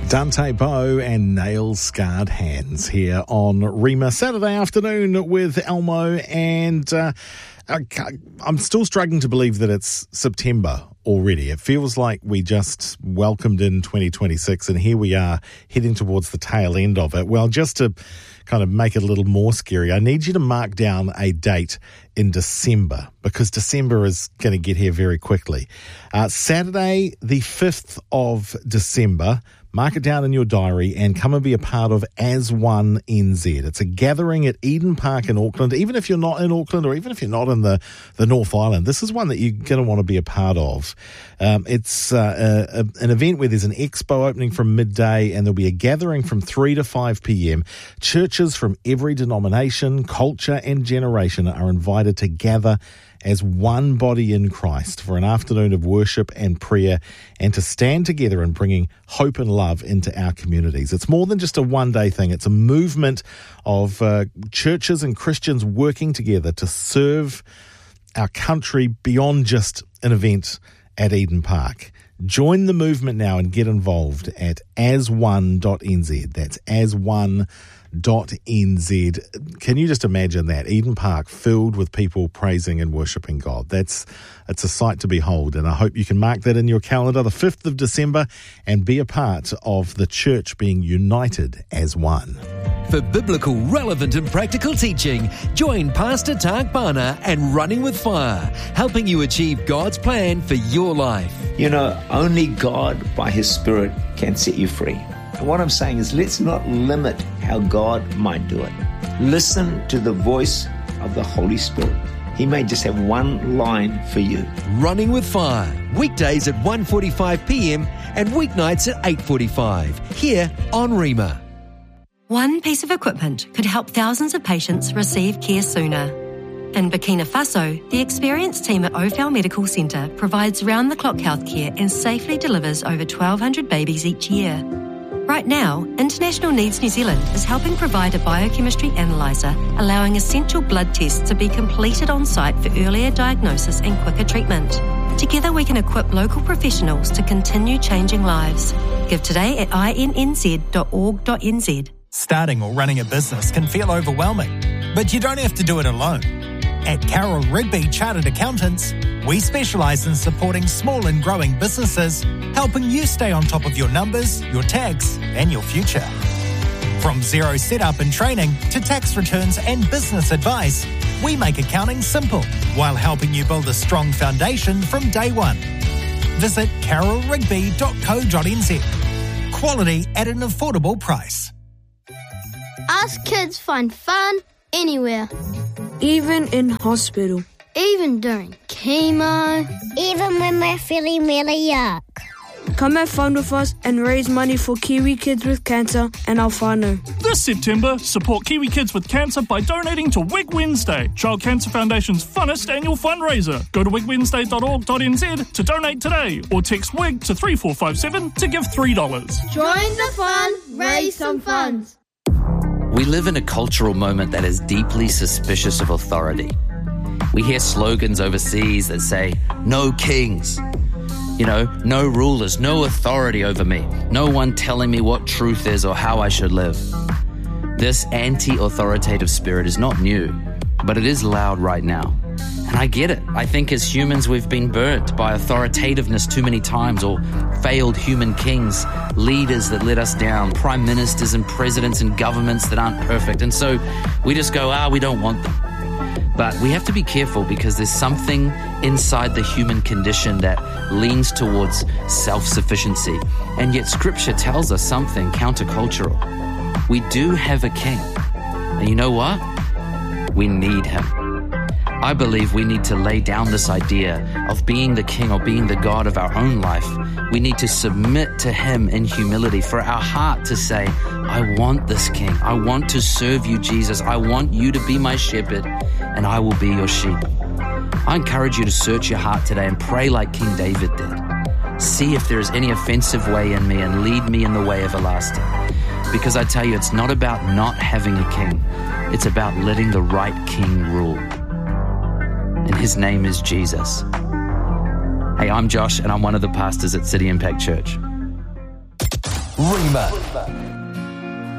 Dante Bowe and Nail Scarred Hands here on Rima Saturday afternoon with Elmo, and I'm still struggling to believe that it's September already. It feels like we just welcomed in 2026 and here we are heading towards the tail end of it. Well, just to kind of make it a little more scary, I need you to mark down a date in December, because December is going to get here very quickly. Saturday, the 5th of December, mark it down in your diary and come and be a part of As One NZ. It's a gathering at Eden Park in Auckland. Even if you're not in Auckland, or even if you're not in the North Island, this is one that you're going to want to be a part of. It's an event where there's an expo opening from midday, and there'll be a gathering from 3 to 5 p.m. Churches from every denomination, culture and generation are invited to gather as one body in Christ for an afternoon of worship and prayer, and to stand together in bringing hope and love into our communities. It's more than just a one-day thing. It's a movement of churches and Christians working together to serve our country beyond just an event at Eden Park. Join the movement now and get involved at asone.nz. That's asone.nz. Can you just imagine that? Eden Park filled with people praising and worshipping God. It's a sight to behold, and I hope you can mark that in your calendar, the 5th of December, and be a part of the church being united as one. For biblical, relevant and practical teaching, join Pastor Tak Bana and Running with Fire, helping you achieve God's plan for your life. You know, only God by His Spirit can set you free. And what I'm saying is, let's not limit how God might do it. Listen to the voice of the Holy Spirit. He may just have one line for you. Running with Fire, weekdays at 1:45 p.m. and weeknights at 8:45, here on Rima. One piece of equipment could help thousands of patients receive care sooner. In Burkina Faso, the experienced team at Ophel Medical Centre provides round-the-clock healthcare and safely delivers over 1,200 babies each year. Right now, International Needs New Zealand is helping provide a biochemistry analyser, allowing essential blood tests to be completed on site for earlier diagnosis and quicker treatment. Together we can equip local professionals to continue changing lives. Give today at innz.org.nz. Starting or running a business can feel overwhelming, but you don't have to do it alone. At Carroll Rigby Chartered Accountants, we specialise in supporting small and growing businesses, helping you stay on top of your numbers, your tax and your future. From zero setup and training to tax returns and business advice, we make accounting simple while helping you build a strong foundation from day one. Visit carrollrigby.co.nz. Quality at an affordable price. Us kids find fun anywhere. Even in hospital. Even during chemo. Even when we're feeling really yuck. Come have fun with us and raise money for Kiwi Kids with Cancer and our whānau. This September, support Kiwi Kids with Cancer by donating to Wig Wednesday, Child Cancer Foundation's funnest annual fundraiser. Go to wigwednesday.org.nz to donate today, or text WIG to 3457 to give $3. Join the fun, raise some funds. We live in a cultural moment that is deeply suspicious of authority. We hear slogans overseas that say, "No kings." You know, no rulers, no authority over me. No one telling me what truth is or how I should live. This anti-authoritative spirit is not new, but it is loud right now. And I get it. I think as humans we've been burnt by authoritativeness too many times, or failed human kings, leaders that let us down, prime ministers and presidents and governments that aren't perfect. And so we just go, we don't want them. But we have to be careful, because there's something inside the human condition that leans towards self-sufficiency. And yet Scripture tells us something countercultural. We do have a king. And you know what? We need him. I believe we need to lay down this idea of being the king or being the God of our own life. We need to submit to him in humility, for our heart to say, I want this king. I want to serve you, Jesus. I want you to be my shepherd, and I will be your sheep. I encourage you to search your heart today and pray like King David did. See if there is any offensive way in me and lead me in the way everlasting. Because I tell you, it's not about not having a king. It's about letting the right king rule. And his name is Jesus. Hey, I'm Josh, and I'm one of the pastors at City Impact Church. Rima.